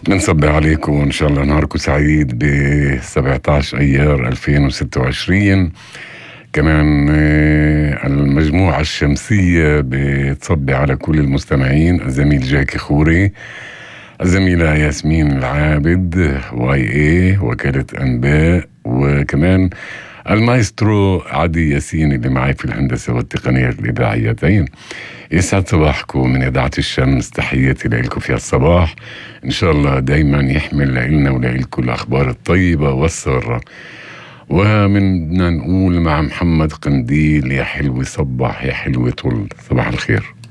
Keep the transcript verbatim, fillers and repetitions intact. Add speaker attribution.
Speaker 1: بنصبح عليكم وإن شاء الله نهاركم سعيد ب سبعة عشر أيار ألفين وستة وعشرين. كمان المجموعة الشمسية بتصبح على كل المستمعين، الزميل جاكي خوري، الزميلة ياسمين العابد، واي اي وكالة أنباء، وكمان المايسترو عدي ياسين اللي معي في الهندسة والتقنية الإذاعيتين. يسعد صباحكم من إذاعة الشمس، تحياتي لكم في الصباح. إن شاء الله دايما يحمل لنا ولكم الأخبار الطيبة والسارة. ومن نقول مع محمد قنديل: يا حلو صبح يا حلو طل. صباح الخير.